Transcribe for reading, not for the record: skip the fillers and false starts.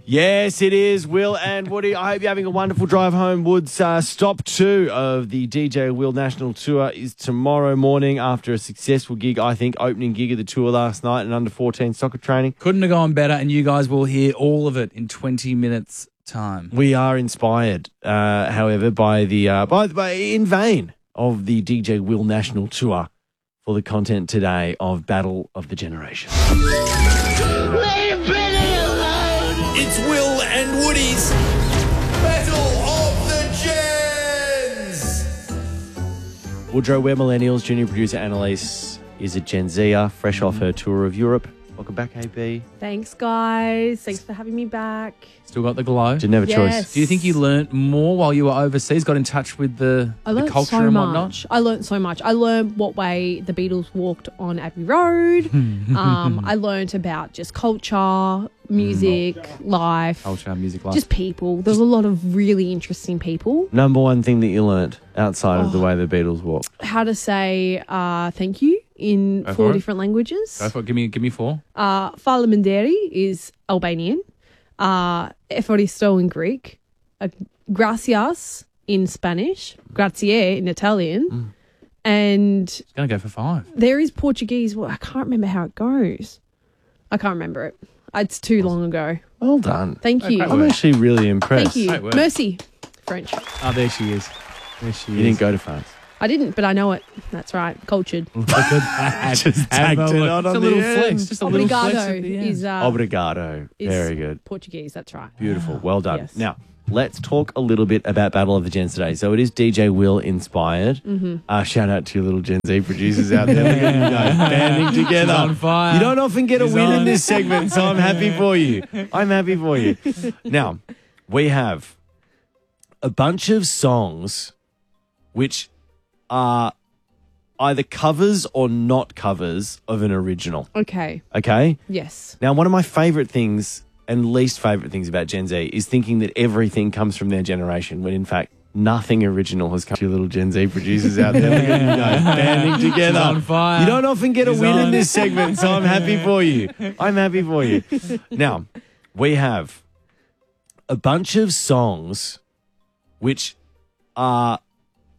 Yes, it is, Will and Woody. I hope you're having a wonderful drive home, Woods. Stop 2 of the DJ Will National Tour is tomorrow morning after a successful gig, I think, opening gig of the tour last night and under-14 soccer training. Couldn't have gone better, and you guys will hear all of it in 20 minutes' time. We are inspired, however, by the in vain of the DJ Will National Tour for the content today of Battle of the Generation. It's Will and Woody's Battle of the Gens. Woodrow, we're millennials. Junior producer Annalise is a Gen Zer, fresh off her tour of Europe. Welcome back, AB. Thanks, guys. Thanks for having me back. Still got the glow. Didn't have a choice. Do you think you learnt more while you were overseas? Got in touch with the culture so and much. whatnot? I learned so much. I learned what way the Beatles walked on Abbey Road. I learned about just culture, music, life. Culture, music, life. Just people. There's a lot of really interesting people. Number one thing that you learnt outside of the way the Beatles walk. How to say thank you in 4 different languages. Go for it. Give me 4. Fala Manderi is Albanian. Eforisto in Greek. Gracias in Spanish. Grazie in Italian. And It's going to go for 5. there is Portuguese. Well, I can't remember how it goes. I can't remember it. It's too long ago. Well done. Thank you. great I'm actually really impressed. Thank you. Great work. Mercy. French. Oh, there she is. There she You is. didn't go to France. I didn't, but I know it. That's right. Cultured. Just tagged it on Just a the little end. flex. Just a little flex Obrigado at the end. is, Obrigado. is Very good. Portuguese. That's right. Beautiful. Well done. Yes. Now, let's talk a little bit about Battle of the Gens today. So it is DJ Will inspired. Shout out to your little Gen Z producers out there. Look at you guys banding together. He's on fire. You don't often get a He's win in on. this segment, so I'm happy for you. I'm happy for you. Now, we have a bunch of songs which are either covers or not covers of an original. Okay. Okay? Yes. Now, one of my favourite things and least favourite things about Gen Z is thinking that everything comes from their generation, when in fact nothing original has come to. Your little Gen Z producers out there. Look at you guys banding together. He's on fire. You don't often get a He's win in on. this segment, so I'm happy for you. I'm happy for you. Now, we have a bunch of songs which are